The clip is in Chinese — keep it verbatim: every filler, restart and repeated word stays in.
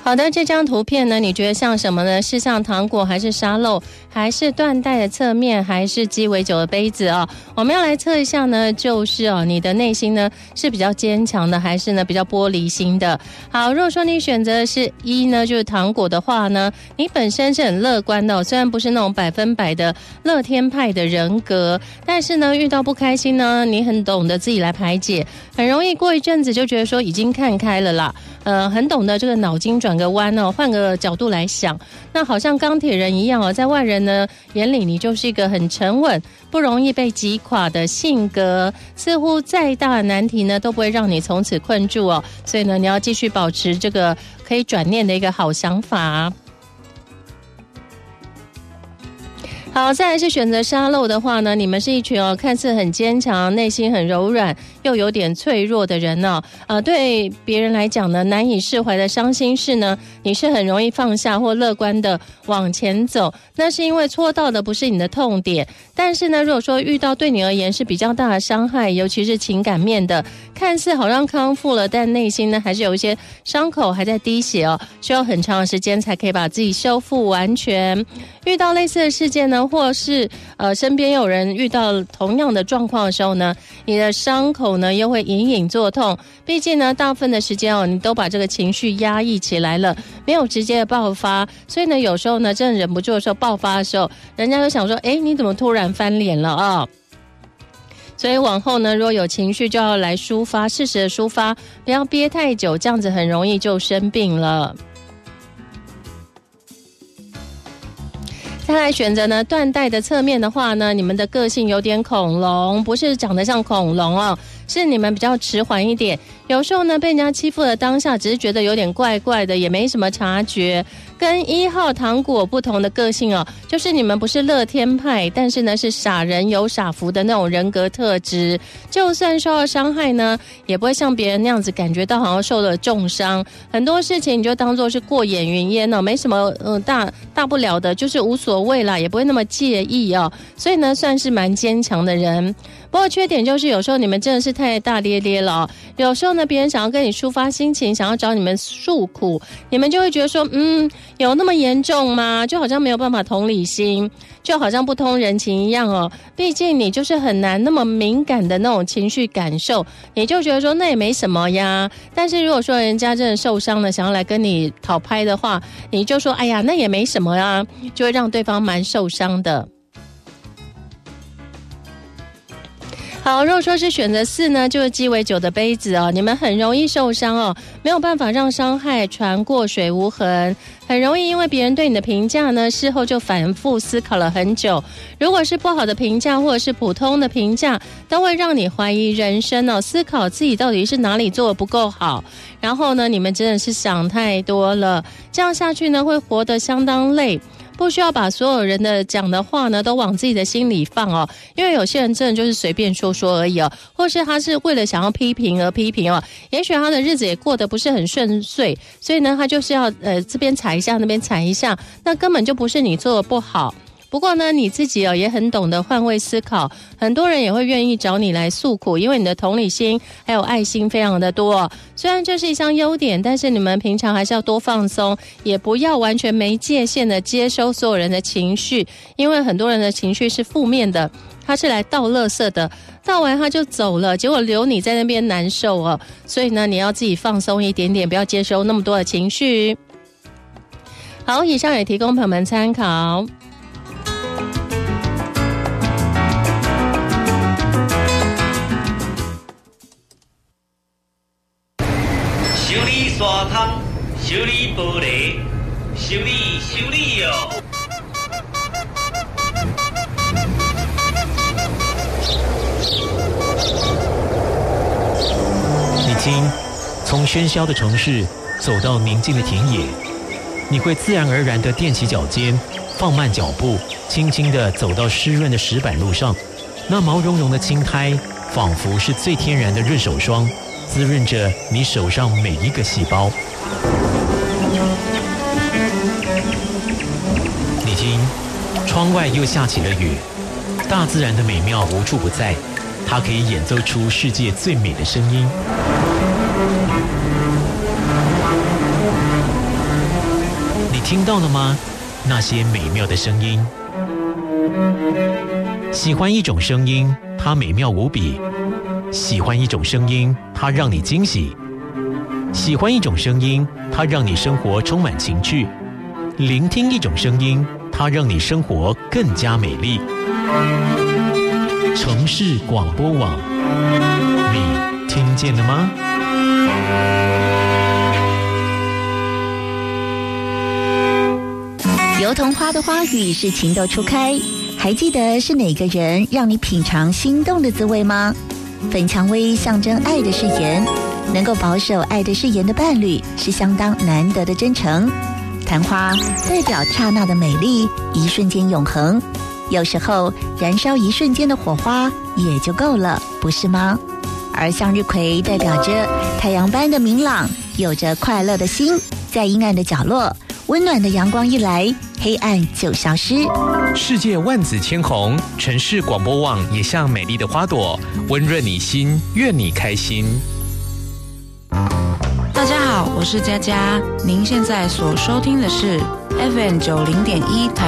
好的，这张图片呢，你觉得像什么呢？是像糖果，还是沙漏，还是缎带的侧面，还是鸡尾酒的杯子啊？我们要来测一下呢，就是哦，你的内心呢是比较坚强的，还是呢比较玻璃心的？好，如果说你选择的是一呢，就是糖果的话呢，你本身是很乐观的哦，虽然不是那种百分百的乐天派的人格，但是呢，遇到不开心呢，你很懂得自己来排解，很容易过一阵子就觉得说已经看开了啦，呃，很懂得这个脑筋转个弯哦，换个角度来想，那好像钢铁人一样哦，在外人呢眼里你就是一个很沉稳、不容易被击垮的性格，似乎再大的难题呢都不会让你从此困住哦，所以呢，你要继续保持这个可以转念的一个好想法。好，再来是选择沙漏的话呢，你们是一群哦，看似很坚强，内心很柔软，又有点脆弱的人哦。呃，对别人来讲呢，难以释怀的伤心事呢，你是很容易放下或乐观的往前走。那是因为戳到的不是你的痛点，但是呢，如果说遇到对你而言是比较大的伤害，尤其是情感面的，看似好像康复了，但内心呢还是有一些伤口还在滴血哦，需要很长的时间才可以把自己修复完全。遇到类似的事件呢，或是呃身边有人遇到同样的状况的时候呢，你的伤口呢又会隐隐作痛。毕竟呢，大部分的时间哦，你都把这个情绪压抑起来了，没有直接的爆发，所以呢，有时候呢，真的忍不住的时候爆发的时候，人家就想说，哎，你怎么突然翻脸了啊？所以往后呢，如果有情绪就要来抒发，适时的抒发，不要憋太久，这样子很容易就生病了。再来选择呢，缎带的侧面的话呢，你们的个性有点恐龙，不是长得像恐龙哦，是你们比较迟缓一点，有时候呢被人家欺负的当下，只是觉得有点怪怪的，也没什么察觉。跟一号糖果不同的个性哦，就是你们不是乐天派，但是呢是傻人有傻福的那种人格特质。就算受到伤害呢，也不会像别人那样子感觉到好像受了重伤。很多事情你就当作是过眼云烟哦，没什么嗯、呃、大大不了的，就是无所谓啦，也不会那么介意哦。所以呢，算是蛮坚强的人。不过缺点就是有时候你们真的是太大咧咧了哦，有时候呢别人想要跟你抒发心情，想要找你们诉苦，你们就会觉得说嗯，有那么严重吗？就好像没有办法同理心，就好像不通人情一样哦。毕竟你就是很难那么敏感的那种情绪感受，你就觉得说那也没什么呀。但是如果说人家真的受伤了，想要来跟你讨拍的话，你就说哎呀那也没什么呀，就会让对方蛮受伤的。好，如果说是选择四呢，就是鸡尾酒的杯子哦，你们很容易受伤哦，没有办法让伤害传过水无痕，很容易因为别人对你的评价呢，事后就反复思考了很久。如果是不好的评价或者是普通的评价，都会让你怀疑人生哦，思考自己到底是哪里做得不够好。然后呢，你们真的是想太多了，这样下去呢，会活得相当累。不需要把所有人的讲的话呢都往自己的心里放哦，因为有些人真的就是随便说说而已哦，或是他是为了想要批评而批评哦，也许他的日子也过得不是很顺遂，所以呢他就是要呃这边踩一下那边踩一下，那根本就不是你做的不好。不过呢，你自己哦也很懂得换位思考，很多人也会愿意找你来诉苦，因为你的同理心还有爱心非常的多。虽然这是一项优点，但是你们平常还是要多放松，也不要完全没界限的接收所有人的情绪，因为很多人的情绪是负面的，他是来倒垃圾的，倒完他就走了，结果留你在那边难受哦。所以呢，你要自己放松一点点，不要接收那么多的情绪。好，以上也提供朋友们参考。 修理沙桶，修理玻璃，修理修理哦。 你听，从喧嚣的城市走到宁静的田野，你会自然而然地踮起脚尖，放慢脚步，轻轻地走到湿润的石板路上。那毛茸茸的青苔，仿佛是最天然的润手霜，滋润着你手上每一个细胞。你听，窗外又下起了雨，大自然的美妙无处不在，它可以演奏出世界最美的声音。 听到了吗？那些美妙的声音。喜欢一种声音，它美妙无比；喜欢一种声音，它让你惊喜；喜欢一种声音，它让你生活充满情趣；聆听一种声音，它让你生活更加美丽。城市广播网，你听见了吗？ 油桐花的花语是情窦初开，还记得是哪个人让你品尝心动的滋味吗？粉蔷薇象征爱的誓言，能够保守爱的誓言的伴侣是相当难得的真诚。昙花代表刹那的美丽，一瞬间永恒。有时候燃烧一瞬间的火花也就够了，不是吗？而向日葵代表着太阳般的明朗，有着快乐的心，在阴暗的角落，温暖的阳光一来，黑暗就消失。 世界万紫千红，城市广播网也像美丽的花朵，温润你心，愿你开心。 大家好，我是佳佳，您现在所收听的是 F M 九零点一台